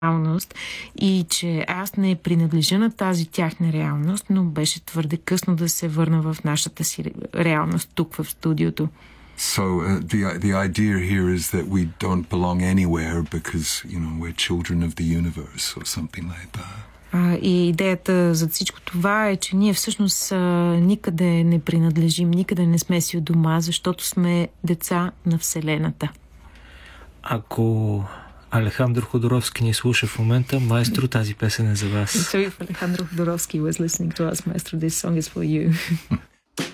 реалност и че аз не принадлежа на тази тяхна реалност, но беше твърде късно да се върна в нашата си реалност тук в студиото. So the idea here is that we don't belong anywhere because, we're children of the universe or something like that. И идеята за всичко това е, че ние всъщност никъде не принадлежим, никъде не сме си у дома, защото сме деца на Вселената. Ако Алехандро Ходоровски ни слуша в момента, маестро, тази песен е за вас. So if Alejandro Jodorowsky was listening to us, maestro, this song is for you.